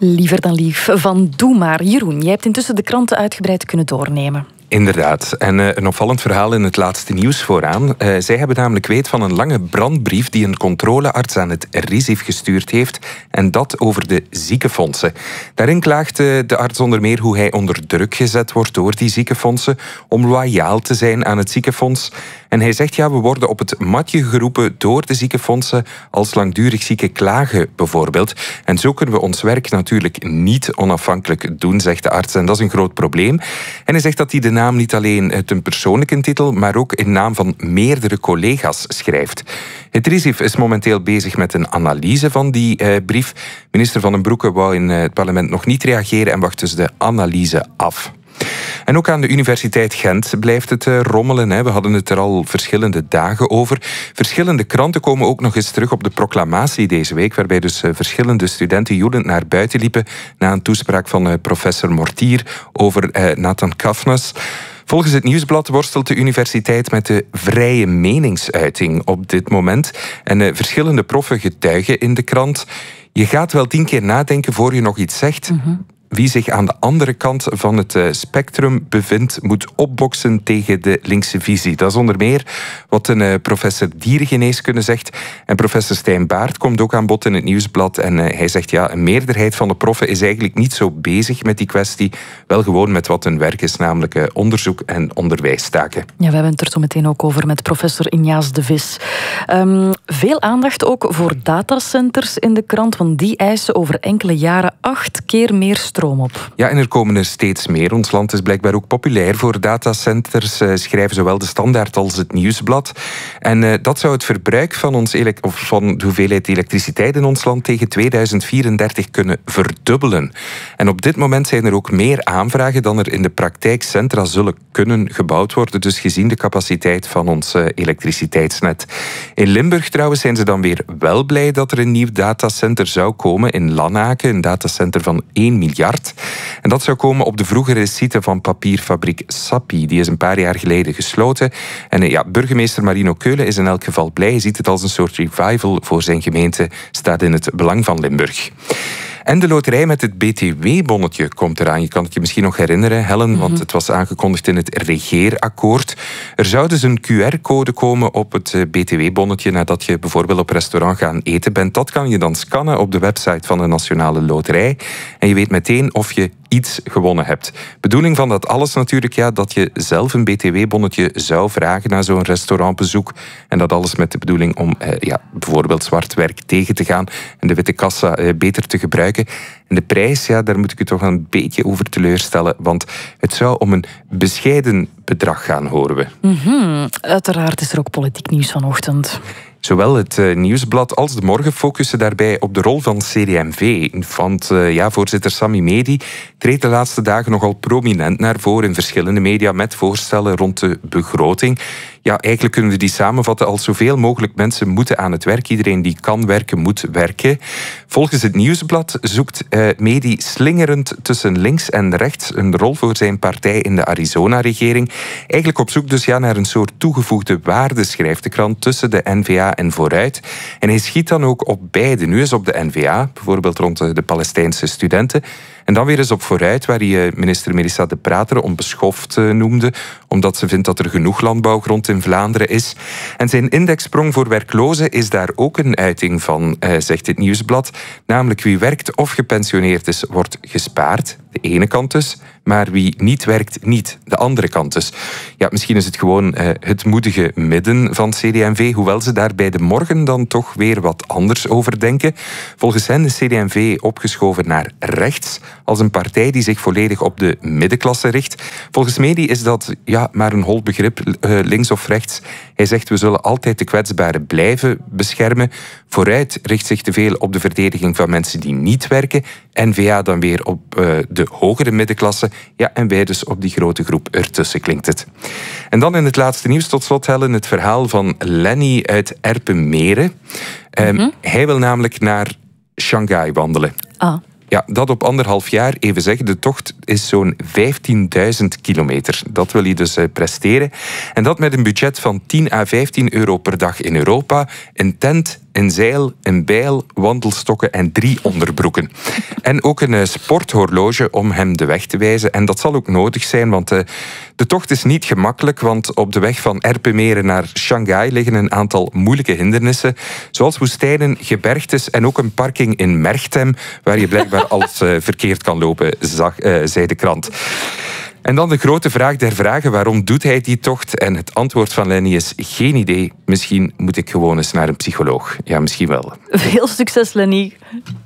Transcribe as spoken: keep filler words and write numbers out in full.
Liever dan lief van Doe maar. Jeroen, jij hebt intussen de kranten uitgebreid kunnen doornemen. Inderdaad. En uh, een opvallend verhaal in het laatste nieuws vooraan. Uh, zij hebben namelijk weet van een lange brandbrief die een controlearts aan het R I S I F gestuurd heeft. En dat over de ziekenfondsen. Daarin klaagt uh, de arts onder meer hoe hij onder druk gezet wordt door die ziekenfondsen om loyaal te zijn aan het ziekenfonds. En hij zegt, ja, we worden op het matje geroepen door de ziekenfondsen als langdurig zieken klagen bijvoorbeeld. En zo kunnen we ons werk natuurlijk niet onafhankelijk doen, zegt de arts. En dat is een groot probleem. En hij zegt dat hij de naam niet alleen ten persoonlijke titel, maar ook in naam van meerdere collega's schrijft. Het R I S I F is momenteel bezig met een analyse van die eh, brief. Minister Van den Broeke wou in het parlement nog niet reageren en wacht dus de analyse af. En ook aan de Universiteit Gent blijft het uh, rommelen. Hè. We hadden het er al verschillende dagen over. Verschillende kranten komen ook nog eens terug op de proclamatie deze week, waarbij dus uh, verschillende studenten joelend naar buiten liepen na een toespraak van uh, professor Mortier over uh, Nathan Kafnas. Volgens het Nieuwsblad worstelt de universiteit met de vrije meningsuiting op dit moment. En uh, verschillende proffen getuigen in de krant. Je gaat wel tien keer nadenken voor je nog iets zegt. Mm-hmm. Wie zich aan de andere kant van het spectrum bevindt, moet opboksen tegen de linkse visie. Dat is onder meer wat een uh, professor dierengeneeskunde zegt. En professor Stijn Baert komt ook aan bod in het Nieuwsblad. En uh, hij zegt, ja, een meerderheid van de proffen is eigenlijk niet zo bezig met die kwestie. Wel gewoon met wat hun werk is, namelijk uh, onderzoek en onderwijstaken. Ja, we hebben het er zo meteen ook over met professor Injaas de Vis. Um, veel aandacht ook voor datacenters in de krant, want die eisen over enkele jaren acht keer meer stroom op. Ja, en er komen er steeds meer. Ons land is blijkbaar ook populair voor datacenters, uh, schrijven zowel de Standaard als het Nieuwsblad. En uh, dat zou het verbruik van, ons ele- of van de hoeveelheid elektriciteit in ons land tegen tweeduizend vierendertig kunnen verdubbelen. En op dit moment zijn er ook meer aanvragen dan er in de praktijk centra zullen kunnen gebouwd worden, dus gezien de capaciteit van ons uh, elektriciteitsnet. In Limburg trouwens zijn ze dan weer wel blij dat er een nieuw datacenter zou komen in Lanaken, een datacenter van één miljard. En dat zou komen op de vroegere site van papierfabriek Sappi. Die is een paar jaar geleden gesloten. En ja, burgemeester Marino Keulen is in elk geval blij. Hij ziet het als een soort revival voor zijn gemeente. Staat in het belang van Limburg. En de loterij met het B T W-bonnetje komt eraan. Je kan het je misschien nog herinneren, Helen, mm-hmm. want het was aangekondigd in het regeerakkoord. Er zou dus een Q R-code komen op het B T W-bonnetje nadat je bijvoorbeeld op restaurant gaan eten bent. Dat kan je dan scannen op de website van de Nationale Loterij. En je weet meteen of je iets gewonnen hebt. Bedoeling van dat alles natuurlijk, ja, dat je zelf een B T W-bonnetje zou vragen na zo'n restaurantbezoek. En dat alles met de bedoeling om eh, ja, bijvoorbeeld zwart werk tegen te gaan en de witte kassa eh, beter te gebruiken. En de prijs, ja, daar moet ik u toch een beetje over teleurstellen, want het zou om een bescheiden bedrag gaan, horen we. Mm-hmm. Uiteraard is er ook politiek nieuws vanochtend. Zowel het uh, Nieuwsblad als de Morgen focussen daarbij op de rol van C D M V. Want uh, ja, voorzitter Sami Medi treedt de laatste dagen nogal prominent naar voren in verschillende media met voorstellen rond de begroting. Ja, eigenlijk kunnen we die samenvatten als zoveel mogelijk mensen moeten aan het werk. Iedereen die kan werken, moet werken. Volgens het Nieuwsblad zoekt uh, Medi slingerend tussen links en rechts een rol voor zijn partij in de Arizona-regering. Eigenlijk op zoek dus ja, naar een soort toegevoegde waarde, schrijft de krant, tussen de N V A en Vooruit. En hij schiet dan ook op beide. Nu eens op de N V A, bijvoorbeeld rond de Palestijnse studenten. En dan weer eens op Vooruit, waar hij minister Melissa De Prater onbeschoft noemde, omdat ze vindt dat er genoeg landbouwgrond in Vlaanderen is. En zijn indexsprong voor werklozen is daar ook een uiting van, eh, zegt het Nieuwsblad. Namelijk wie werkt of gepensioneerd is, wordt gespaard. De ene kant dus. Maar wie niet werkt, niet. De andere kant dus. Ja, misschien is het gewoon uh, het moedige midden van C D M V, hoewel ze daar bij de Morgen dan toch weer wat anders over denken. Volgens hen is C D M V opgeschoven naar rechts, als een partij die zich volledig op de middenklasse richt. Volgens Medi is dat ja, maar een hol begrip, uh, links of rechts. Hij zegt, we zullen altijd de kwetsbaren blijven beschermen. Vooruit richt zich te veel op de verdediging van mensen die niet werken. N V A dan weer op uh, de hogere middenklasse. Ja, en wij dus op die grote groep ertussen, klinkt het. En dan in het laatste nieuws tot slot, Helen, het verhaal van Lenny uit Erpenmeren. Mm-hmm. Um, hij wil namelijk naar Shanghai wandelen. Ah. Ja, dat op anderhalf jaar. Even zeggen, de tocht is zo'n vijftienduizend kilometer. Dat wil hij dus uh, presteren. En dat met een budget van tien à vijftien euro per dag in Europa, een tent een zeil, een bijl, wandelstokken en drie onderbroeken. En ook een sporthorloge om hem de weg te wijzen. En dat zal ook nodig zijn, want uh, de tocht is niet gemakkelijk, want op de weg van Erpenmeren naar Shanghai liggen een aantal moeilijke hindernissen, zoals woestijnen, gebergtes en ook een parking in Merchtem, waar je blijkbaar alles uh, verkeerd kan lopen, zag, uh, zei de krant. En dan de grote vraag der vragen, waarom doet hij die tocht? En het antwoord van Lenny is geen idee. Misschien moet ik gewoon eens naar een psycholoog. Ja, misschien wel. Veel succes, Lenny.